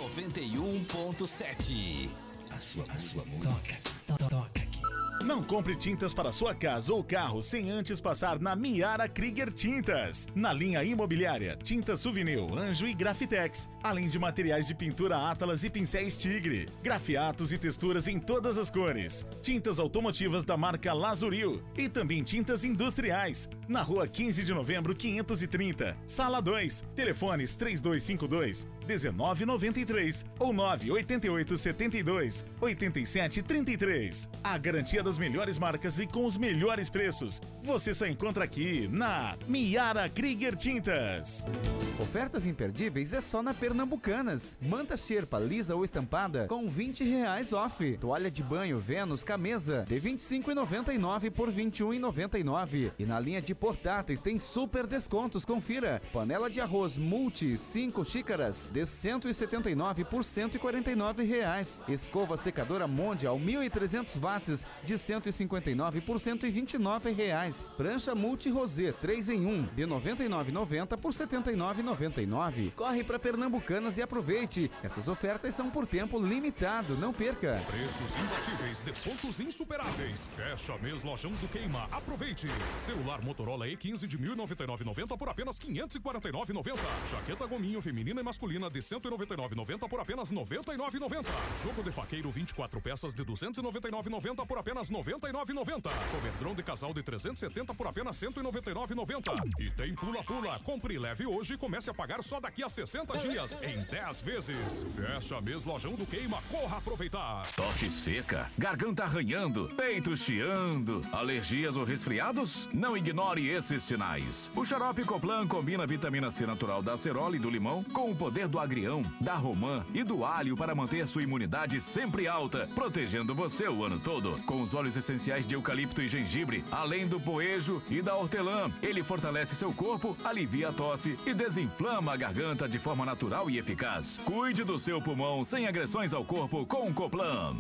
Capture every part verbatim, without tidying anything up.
noventa e um ponto sete. A sua, a sua música. Toca, toca aqui. Não compre tintas para sua casa ou carro sem antes passar na Miara Krieger Tintas. Na linha imobiliária, tintas Souvenir, Anjo e Grafitex, além de materiais de pintura Atlas e pincéis Tigre, grafiatos e texturas em todas as cores, tintas automotivas da marca Lazuril e também tintas industriais. Na rua quinze de novembro, quinhentos e trinta, sala dois, telefones três dois cinco dois, um nove nove três ou nove oito oito sete dois, oito sete três três. A garantia das melhores marcas e com os melhores preços, você só encontra aqui na Miara Krieger Tintas. Ofertas imperdíveis é só na Pernambucanas. Manta Sherpa lisa ou estampada com vinte reais off. Toalha de banho Vênus Camesa de vinte e cinco reais e noventa e nove centavos por vinte e um reais e noventa e nove centavos. E na linha de portáteis tem super descontos, confira. Panela de arroz Multi cinco xícaras de cento e setenta e nove por cento e quarenta e nove reais. Escova secadora Mondial mil e trezentos watts de cento e cinquenta e nove por cento e vinte e nove reais. Prancha Multi Rosé três em um de noventa e nove reais e noventa centavos por setenta e nove reais e noventa e nove centavos. Corre para Pernambucanas e aproveite. Essas ofertas são por tempo limitado, não perca. Preços imbatíveis, descontos insuperáveis. Fecha mês Lojão do Queima. Aproveite. Celular Motorola E quinze de mil e noventa e nove reais e noventa centavos por apenas quinhentos e quarenta e nove reais e noventa centavos. Jaqueta gominho feminina e masculina de cento e noventa e nove reais e noventa centavos por apenas noventa e nove reais e noventa centavos. Jogo de faqueiro vinte e quatro peças de duzentos e noventa e nove reais e noventa centavos por apenas noventa e nove reais e noventa centavos. Comedrão de casal de trezentos e setenta por apenas cento e noventa e nove reais e noventa centavos. E tem pula-pula. Compre leve hoje e comece a pagar só daqui a sessenta dias em dez vezes. Fecha mês Lojão do Queima. Corra aproveitar. Tosse seca, garganta arranhando, peito chiando, alergias ou resfriados? Não ignore esses sinais. O xarope Coplan combina a vitamina C natural da acerola e do limão com o poder do agrião, da romã e do alho para manter sua imunidade sempre alta, protegendo você o ano todo. Com os óleos essenciais de eucalipto e gengibre, além do poejo e da hortelã, ele fortalece seu corpo, alivia a tosse e desinflama a garganta de forma natural e eficaz. Cuide do seu pulmão sem agressões ao corpo com o Coplan.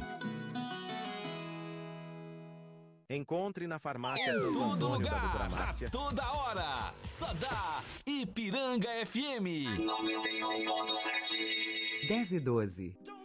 Encontre na farmácia Em Santo todo Antônio lugar, da Doutora Márcia. a toda hora. Só dá Ipiranga F M noventa e um ponto sete. dez e doze.